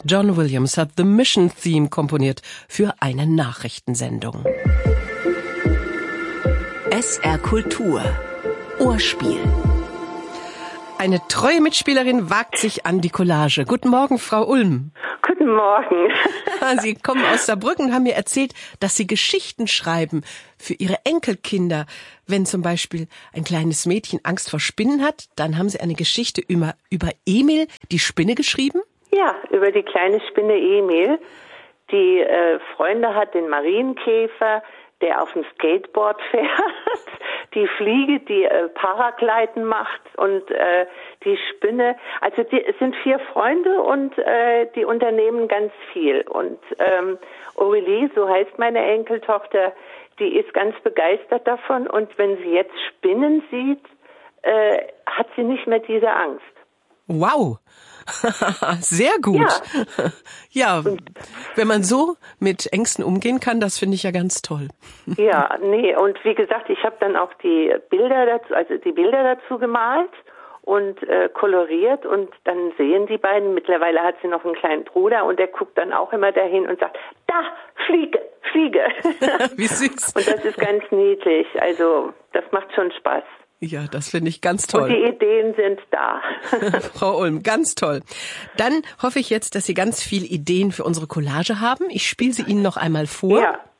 John Williams hat The Mission Theme komponiert für eine Nachrichtensendung. SR Kultur. Ohrspiel. Eine treue Mitspielerin wagt sich an die Collage. Guten Morgen, Frau Ulm. Guten Morgen. Sie kommen aus Saarbrücken und haben mir erzählt, dass Sie Geschichten schreiben für Ihre Enkelkinder. Wenn zum Beispiel ein kleines Mädchen Angst vor Spinnen hat, dann haben Sie eine Geschichte über Emil, die Spinne, geschrieben? Ja, über die kleine Spinne Emil, die Freunde hat, den Marienkäfer, der auf dem Skateboard fährt, die Fliege, die Paragliden macht und die Spinne. Also es sind 4 Freunde und die unternehmen ganz viel. Und Aurélie, so heißt meine Enkeltochter, die ist ganz begeistert davon. Und wenn sie jetzt Spinnen sieht, hat sie nicht mehr diese Angst. Wow, sehr gut. Ja, wenn man so mit Ängsten umgehen kann, das finde ich ja ganz toll. Ja, nee, und wie gesagt, ich habe dann auch die Bilder dazu gemalt und koloriert und dann sehen die beiden, mittlerweile hat sie noch einen kleinen Bruder und der guckt dann auch immer dahin und sagt, da, Fliege. Wie süß. Und das ist ganz niedlich, also das macht schon Spaß. Ja, das finde ich ganz toll. Und die Ideen sind da. Frau Ulm, ganz toll. Dann hoffe ich jetzt, dass Sie ganz viele Ideen für unsere Collage haben. Ich spiele sie Ihnen noch einmal vor. Ja.